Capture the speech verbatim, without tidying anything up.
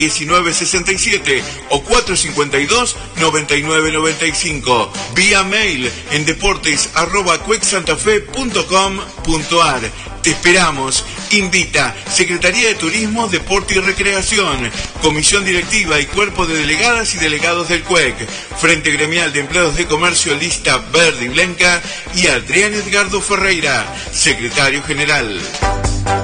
diecinueve sesenta y siete o cuatro cincuenta y dos noventa y nueve noventa y cinco. Vía mail en deportes arroba cuecsantafe punto com punto ar. Te esperamos. Invita Secretaría de Turismo, Deporte y Recreación, Comisión Directiva y Cuerpo de Delegadas y Delegados del C U E C, Frente Gremial de Empleados de Comercio Lista Verde y Blanca y Adrián Edgardo Ferreira, Secretario General.